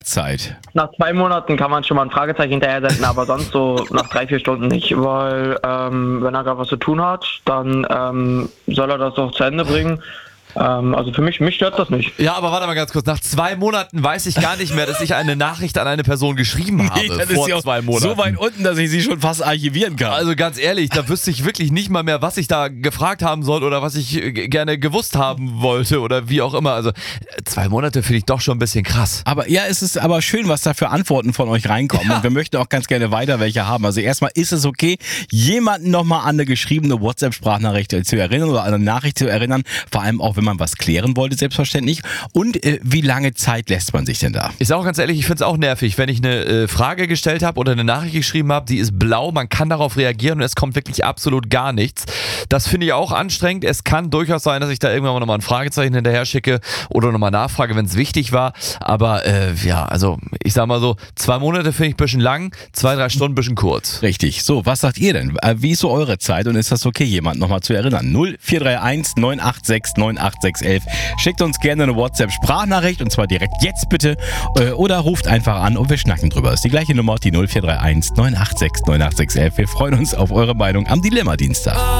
Zeit? Nach 2 Monaten kann man schon mal ein Fragezeichen hinterher setzen, aber sonst so nach 3-4 Stunden nicht, weil wenn er gerade was zu tun hat, dann soll er das doch zu Ende bringen. Also für mich stört das nicht. Ja, aber warte mal ganz kurz. Nach 2 Monaten weiß ich gar nicht mehr, dass ich eine Nachricht an eine Person geschrieben habe. Das vor ist ja 2 Monaten. so weit unten, dass ich sie schon fast archivieren kann. Also ganz ehrlich, da wüsste ich wirklich nicht mal mehr, was ich da gefragt haben soll oder was ich gerne gewusst haben wollte oder wie auch immer. Also 2 Monate finde ich doch schon ein bisschen krass. Aber ja, es ist aber schön, was da für Antworten von euch reinkommen. Ja. Und wir möchten auch ganz gerne weiter welche haben. Also erstmal ist es okay, jemanden nochmal an eine geschriebene WhatsApp-Sprachnachricht zu erinnern oder an eine Nachricht zu erinnern. Vor allem auch, wenn man was klären wollte, selbstverständlich. Und wie lange Zeit lässt man sich denn da? Ich sage auch ganz ehrlich, ich finde es auch nervig, wenn ich eine Frage gestellt habe oder eine Nachricht geschrieben habe, die ist blau, man kann darauf reagieren und es kommt wirklich absolut gar nichts. Das finde ich auch anstrengend. Es kann durchaus sein, dass ich da irgendwann nochmal ein Fragezeichen hinterher schicke oder nochmal nachfrage, wenn es wichtig war. Aber ja, also ich sag mal so, 2 Monate finde ich ein bisschen lang, 2-3 Stunden ein bisschen kurz. Richtig. So, was sagt ihr denn? Wie ist so eure Zeit und ist das okay, jemanden nochmal zu erinnern? 0431 986 98611. Schickt uns gerne eine WhatsApp-Sprachnachricht und zwar direkt jetzt bitte oder ruft einfach an und wir schnacken drüber. Das ist die gleiche Nummer, die 0431 986 98611. Wir freuen uns auf eure Meinung am Dilemma-Dienstag.